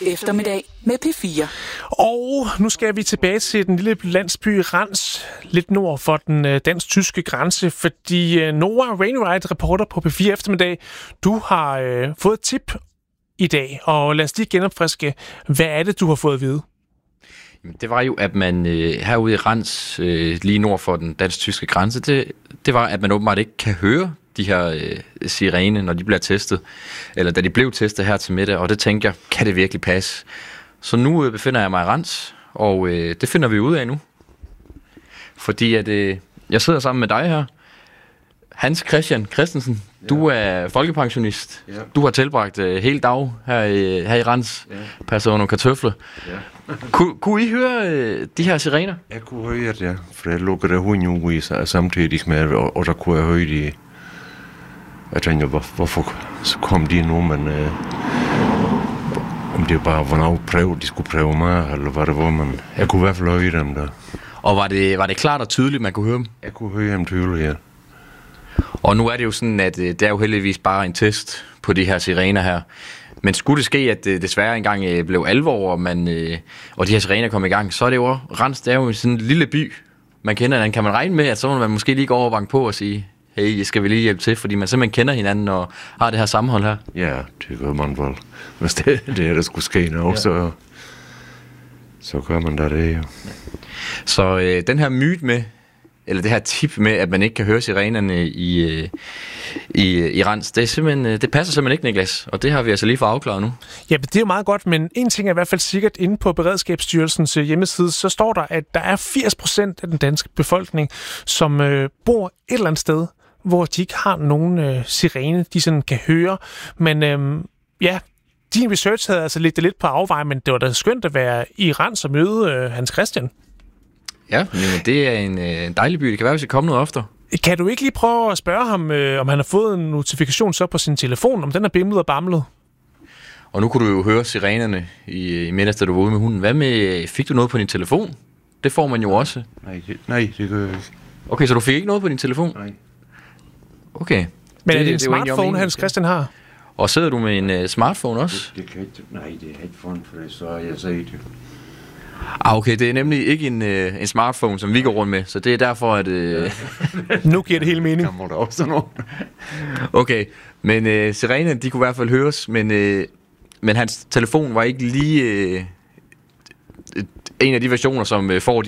eftermiddag med P4. Og nu skal vi tilbage til den lille landsby Rans, lidt nord for den dansk-tyske grænse, fordi Nora Wainwright, reporter på P4 eftermiddag, du har fået et tip i dag, og lad os lige genopfriske, hvad er det, du har fået at vide? Det var jo, at man herude i Rans, lige nord for den dansk-tyske grænse, det var, at man åbenbart ikke kan høre de her sirene, når de bliver testet, eller da de blev testet her til middag, og det tænker jeg, kan det virkelig passe? Så nu befinder jeg mig i Rans, og det finder vi ud af nu. Fordi at jeg sidder sammen med dig her, Hans Christian Christensen. Ja. Du er folkepensionist. Ja. Du har tilbragt hele dag her i Rans, passet under kartøfler. Ja. Kunne I høre de her sirener? Jeg kunne høre det, ja. For jeg lukkede hunden ud i samtidig med, og der kunne jeg høre det. Jeg tænker, hvorfor så kom de nu, men om det bare var de skulle prøve mig, eller var det, hvor man... Jeg kunne i hvert fald høre dem der. Og var det klart og tydeligt, man kunne høre dem? Jeg kunne høre dem tydeligt, ja. Og nu er det jo sådan, at det er jo heldigvis bare en test på de her sirener her. Men skulle det ske, at det desværre engang blev alvor, og de her sirener kom i gang, så er det jo Rans, det er jo sådan en lille by, man kender den. Kan man regne med, at så må man måske lige gå over og banke på og sige, hey, skal vi lige hjælpe til, fordi man simpelthen kender hinanden og har det her sammenhold her? Ja, det gør man vel. Hvis det der skulle ske noget, ja. så gør man da det, jo. Så den her myte med, eller det her tip med, at man ikke kan høre sirenerne i Rans, det passer simpelthen ikke, Niklas. Og det har vi altså lige fået afklaret nu. Ja, det er jo meget godt, men en ting er i hvert fald sikkert inde på Beredskabsstyrelsens hjemmeside, så står der, at der er 80% af den danske befolkning, som bor et eller andet sted, hvor de ikke har nogen sirene, de sådan kan høre. Men din research havde altså lidt på afveje, men det var da skønt at være i Rans og møde Hans Christian. Ja, men det er en dejlig by. Det kan være, hvis jeg kommer noget oftere. Kan du ikke lige prøve at spørge ham, om han har fået en notifikation så på sin telefon, om den er bimlet og bamlet? Og nu kunne du jo høre sirenerne i middags, da du var ude med hunden. Hvad med, fik du noget på din telefon? Det får man jo også. Nej, det gør jeg ikke. Okay, så du fik ikke noget på din telefon? Nej. Okay. Men er det en smartphone, Hans Christian har? Og sidder du med en smartphone også? Det kan ikke, nej, det er ikke fun, for det, så jeg sagde det. Okay, det er nemlig ikke en smartphone, som vi går rundt med, så det er derfor, at... Nu giver det hele mening. Der må der også noget. Okay, men sirenerne, de kunne i hvert fald høres, men hans telefon var ikke lige en af de versioner, som får